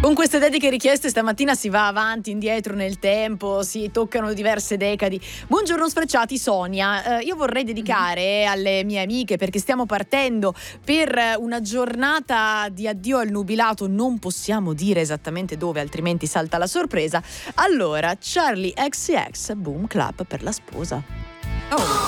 Con queste dediche richieste stamattina si va avanti, indietro nel tempo, si toccano diverse decadi. Buongiorno sfrecciati, Sonia. Io vorrei dedicare alle mie amiche, perché stiamo partendo per una giornata di addio al nubilato, non possiamo dire esattamente dove, altrimenti salta la sorpresa. Allora, Charlie XCX, Boom Clap per la sposa. Oh.